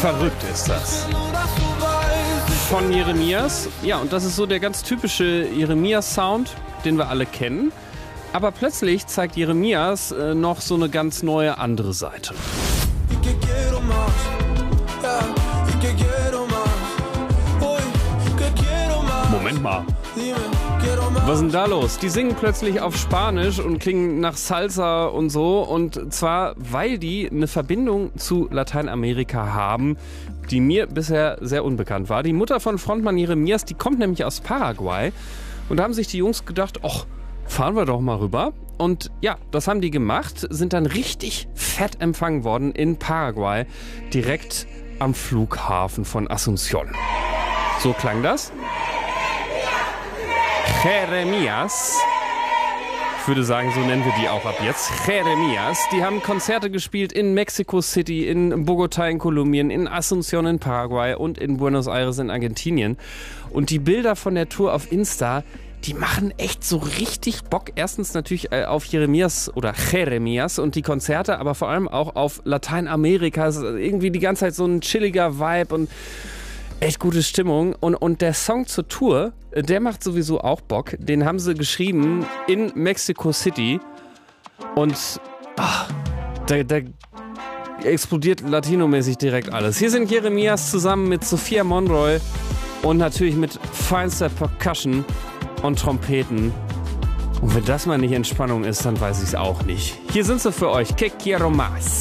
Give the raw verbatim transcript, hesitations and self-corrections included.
Verrückt ist das. Von Jeremias. Ja, und das ist so der ganz typische Jeremias-Sound, den wir alle kennen. Aber plötzlich zeigt Jeremias äh, noch so eine ganz neue andere Seite. Moment mal. Was ist denn da los? Die singen plötzlich auf Spanisch und klingen nach Salsa und so. Und zwar, weil die eine Verbindung zu Lateinamerika haben, die mir bisher sehr unbekannt war. Die Mutter von Frontmann Jeremias, die kommt nämlich aus Paraguay. Und da haben sich die Jungs gedacht, ach, fahren wir doch mal rüber. Und ja, das haben die gemacht, sind dann richtig fett empfangen worden in Paraguay, direkt am Flughafen von Asunción. So klang das. Jeremias. Ich würde sagen, so nennen wir die auch ab jetzt. Jeremias. Die haben Konzerte gespielt in Mexico City, in Bogotá in Kolumbien, in Asunción in Paraguay und in Buenos Aires in Argentinien. Und die Bilder von der Tour auf Insta, die machen echt so richtig Bock. Erstens natürlich auf Jeremias oder Jeremias und die Konzerte, aber vor allem auch auf Lateinamerika. Es ist irgendwie die ganze Zeit so ein chilliger Vibe und echt gute Stimmung. Und, und der Song zur Tour, der macht sowieso auch Bock. Den haben sie geschrieben in Mexico City. Und ach, da, da explodiert latinomäßig direkt alles. Hier sind Jeremias zusammen mit Sophia Monroy und natürlich mit feinster Percussion und Trompeten. Und wenn das mal nicht Entspannung ist, dann weiß ich es auch nicht. Hier sind sie für euch. Que quiero más.